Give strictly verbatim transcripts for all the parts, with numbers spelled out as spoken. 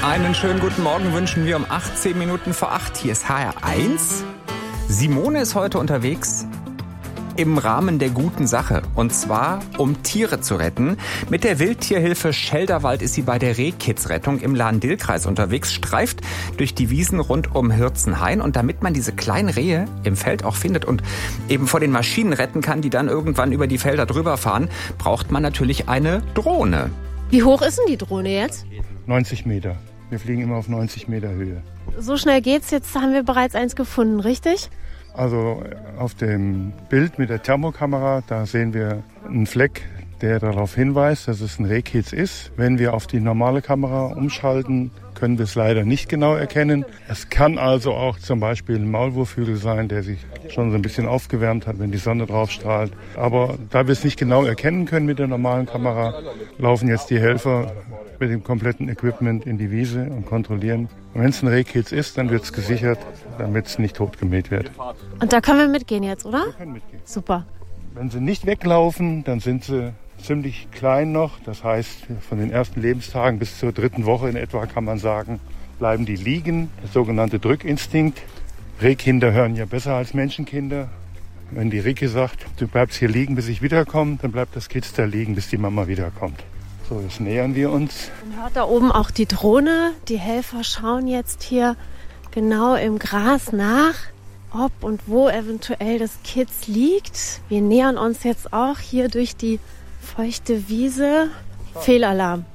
Einen schönen guten Morgen wünschen wir um achtzehn Minuten vor acht. Hier ist H R eins. Simone ist heute unterwegs im Rahmen der guten Sache. Und zwar, um Tiere zu retten. Mit der Wildtierhilfe Schelderwald ist sie bei der Rehkitzrettung im Lahn-Dill-Kreis unterwegs, streift durch die Wiesen rund um Hirzenhain. Und damit man diese kleinen Rehe im Feld auch findet und eben vor den Maschinen retten kann, die dann irgendwann über die Felder drüber fahren, braucht man natürlich eine Drohne. Wie hoch ist denn die Drohne jetzt? neunzig Meter. Wir fliegen immer auf neunzig Meter Höhe. So schnell geht's. Jetzt haben wir bereits eins gefunden, richtig? Also auf dem Bild mit der Thermokamera, da sehen wir einen Fleck, der darauf hinweist, dass es ein Rehkitz ist. Wenn wir auf die normale Kamera umschalten, können wir es leider nicht genau erkennen. Es kann also auch zum Beispiel ein Maulwurfhügel sein, der sich schon so ein bisschen aufgewärmt hat, wenn die Sonne drauf strahlt. Aber da wir es nicht genau erkennen können mit der normalen Kamera, laufen jetzt die Helfer mit dem kompletten Equipment in die Wiese und kontrollieren. Und wenn es ein Rehkitz ist, dann wird es gesichert, damit es nicht totgemäht wird. Und da können wir mitgehen jetzt, oder? Wir können mitgehen. Super. Wenn sie nicht weglaufen, dann sind sie ziemlich klein noch. Das heißt, von den ersten Lebenstagen bis zur dritten Woche in etwa kann man sagen, bleiben die liegen. Der sogenannte Drückinstinkt. Rehkinder hören ja besser als Menschenkinder. Wenn die Ricke sagt, du bleibst hier liegen, bis ich wiederkomme, dann bleibt das Kitz da liegen, bis die Mama wiederkommt. So, jetzt nähern wir uns. Man hört da oben auch die Drohne. Die Helfer schauen jetzt hier genau im Gras nach, ob und wo eventuell das Kitz liegt. Wir nähern uns jetzt auch hier durch die feuchte Wiese. Fehlalarm.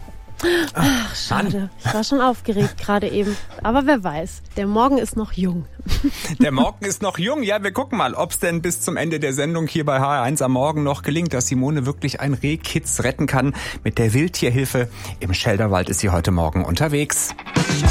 Ach, schade. Ich war schon aufgeregt gerade eben. Aber wer weiß, der Morgen ist noch jung. Der Morgen ist noch jung. Ja, wir gucken mal, ob es denn bis zum Ende der Sendung hier bei H R eins am Morgen noch gelingt, dass Simone wirklich ein Rehkitz retten kann. Mit der Wildtierhilfe im Schelderwald ist sie heute Morgen unterwegs.